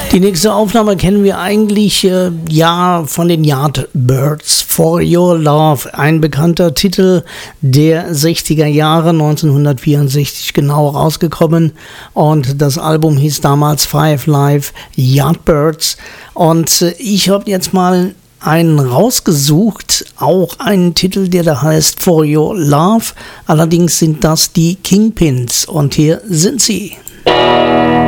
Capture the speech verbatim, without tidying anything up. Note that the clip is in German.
Die nächste Aufnahme kennen wir eigentlich äh, ja von den Yardbirds, For Your Love, ein bekannter Titel der sechziger Jahre, neunzehnhundertvierundsechzig genau rausgekommen, und das Album hieß damals Five Live Yardbirds, und äh, ich habe jetzt mal einen rausgesucht, auch einen Titel, der da heißt For Your Love, allerdings sind das die Kingpins, und hier sind sie.